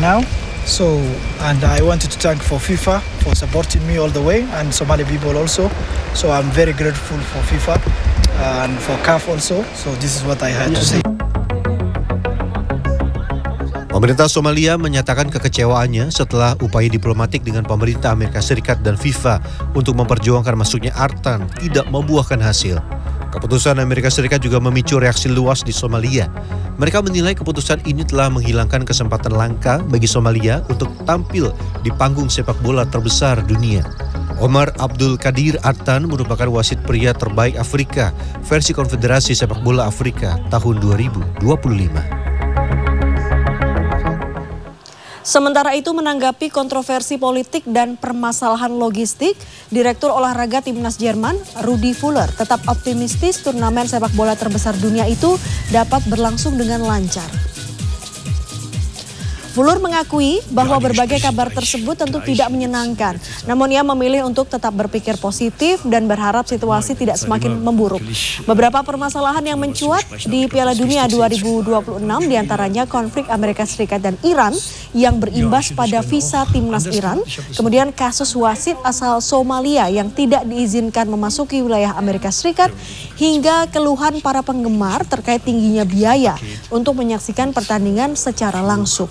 now. So, and I wanted to thank for FIFA for supporting me all the way, and Somali people also. So I'm very grateful for FIFA and for CAF also. So this is what I had to say. Pemerintah Somalia menyatakan kekecewaannya setelah upaya diplomatik dengan pemerintah Amerika Serikat dan FIFA untuk memperjuangkan masuknya Artan tidak membuahkan hasil. Keputusan Amerika Serikat juga memicu reaksi luas di Somalia. Mereka menilai keputusan ini telah menghilangkan kesempatan langka bagi Somalia untuk tampil di panggung sepak bola terbesar dunia. Omar Abdul Qadir Artan merupakan wasit pria terbaik Afrika versi Konfederasi Sepak Bola Afrika tahun 2025. Sementara itu menanggapi kontroversi politik dan permasalahan logistik, Direktur Olahraga Timnas Jerman, Rudi Völler, tetap optimistis turnamen sepak bola terbesar dunia itu dapat berlangsung dengan lancar. Völler mengakui bahwa berbagai kabar tersebut tentu tidak menyenangkan, namun ia memilih untuk tetap berpikir positif dan berharap situasi tidak semakin memburuk. Beberapa permasalahan yang mencuat di Piala Dunia 2026 diantaranya konflik Amerika Serikat dan Iran yang berimbas pada visa timnas Iran, kemudian kasus wasit asal Somalia yang tidak diizinkan memasuki wilayah Amerika Serikat, hingga keluhan para penggemar terkait tingginya biaya untuk menyaksikan pertandingan secara langsung.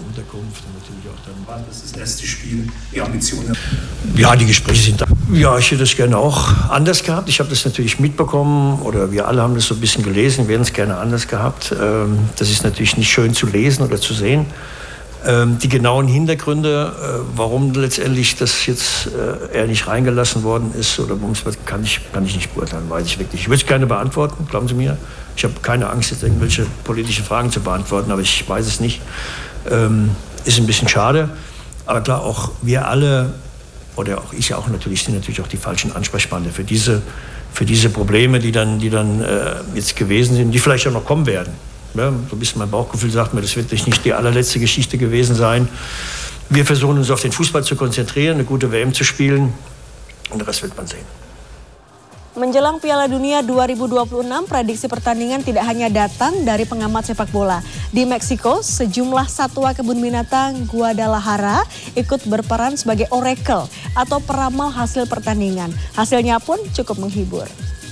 Ja, die Gespräche sind da. Ja, ich hätte das gerne auch anders gehabt. Ich habe das natürlich mitbekommen oder wir alle haben das so ein bisschen gelesen, wir hätten es gerne anders gehabt. Das ist natürlich nicht schön zu lesen oder zu sehen. Die genauen Hintergründe, warum letztendlich das jetzt er nicht reingelassen worden ist oder warum es kann ich nicht beurteilen, weiß ich wirklich. Ich würde es gerne beantworten, glauben Sie mir. Ich habe keine Angst, jetzt irgendwelche politischen Fragen zu beantworten, aber ich weiß es nicht. Ist ein bisschen schade, aber klar, auch wir alle, oder auch ich auch natürlich, sind natürlich auch die falschen Ansprechpartner für diese Probleme, die dann jetzt gewesen sind, die vielleicht auch noch kommen werden. Ja, so ein bisschen mein Bauchgefühl sagt mir, das wird nicht die allerletzte Geschichte gewesen sein. Wir versuchen uns auf den Fußball zu konzentrieren, eine gute WM zu spielen und den Rest wird man sehen. Menjelang Piala Dunia 2026, prediksi pertandingan tidak hanya datang dari pengamat sepak bola. Di Meksiko, sejumlah satwa kebun binatang Guadalajara ikut berperan sebagai oracle atau peramal hasil pertandingan. Hasilnya pun cukup menghibur.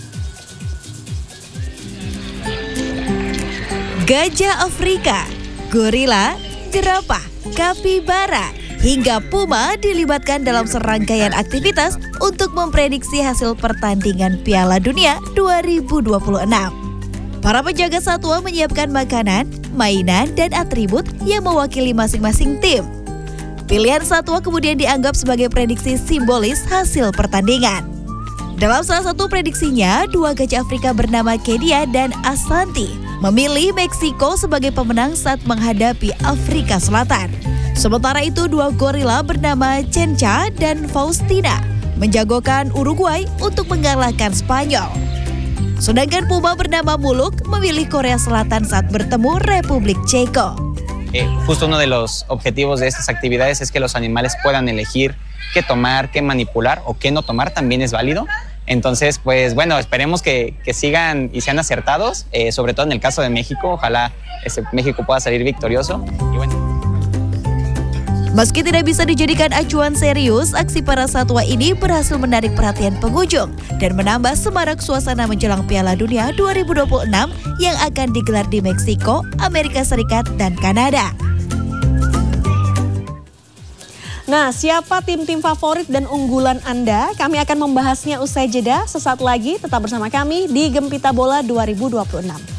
Gajah Afrika, gorila, jerapah, kapibara, hingga puma dilibatkan dalam serangkaian aktivitas untuk memprediksi hasil pertandingan Piala Dunia 2026. Para penjaga satwa menyiapkan makanan, mainan, dan atribut yang mewakili masing-masing tim. Pilihan satwa kemudian dianggap sebagai prediksi simbolis hasil pertandingan. Dalam salah satu prediksinya, dua gajah Afrika bernama Kenia dan Asante memilih Meksiko sebagai pemenang saat menghadapi Afrika Selatan. Sementara itu, dua gorila bernama Chencha dan Faustina menjagokan Uruguay untuk mengalahkan Spanyol. Sedangkan puma bernama Muluk memilih Korea Selatan saat bertemu Republik Ceko. Justo uno de los objetivos de estas actividades es que los animales puedan elegir qué tomar, qué manipular o qué no tomar, también es válido. Entonces, pues bueno, esperemos que sigan y sean acertados, sobre todo en el caso de México. Ojalá México pueda salir victorioso. Y bueno. Meski tidak bisa dijadikan acuan serius, aksi para satwa ini berhasil menarik perhatian pengunjung dan menambah semarak suasana menjelang Piala Dunia 2026 yang akan digelar di Meksiko, Amerika Serikat, dan Kanada. Nah, siapa tim-tim favorit dan unggulan Anda? Kami akan membahasnya usai jeda. Sesaat lagi tetap bersama kami di Gempita Bola 2026.